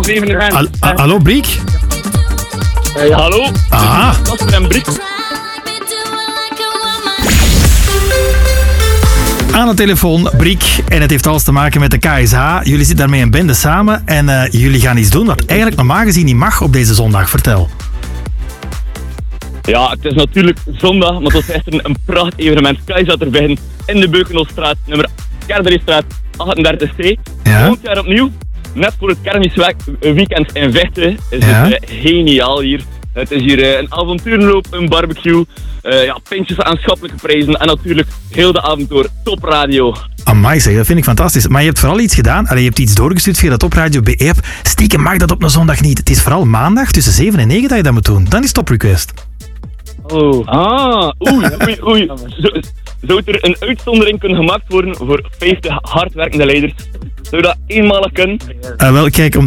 evenement. Hallo, Briek? Hallo? Ah. Kasper en Briek. Aan de telefoon, Briek. En het heeft alles te maken met de KSH. Jullie zitten daarmee een bende samen. En jullie gaan iets doen wat eigenlijk normaal gezien niet mag op deze zondag. Vertel. Ja, het is natuurlijk zondag, maar het was echt een prachtig evenement. KSH Terwijn in de Beukenholstraat, nummer Kerderestraat 38C. Ja. Volgend jaar opnieuw, net voor het kermisweekend in Vechten, is Ja. het geniaal hier. Het is hier een avonturenloop, een barbecue, pintjes aan schappelijke prijzen en natuurlijk heel de avond door topradio. Amai zeg, dat vind ik fantastisch. Maar je hebt vooral iets gedaan. Allee, je hebt iets doorgestuurd via de Topradio BE-app. Stiekem mag dat op een zondag niet. Het is vooral maandag tussen 7 en 9 dat je dat moet doen. Dan is Top Request. Oh. Oei. Zou er een uitzondering kunnen gemaakt worden voor 50 hardwerkende leiders? Zou dat eenmalig kunnen? Wel, kijk, omdat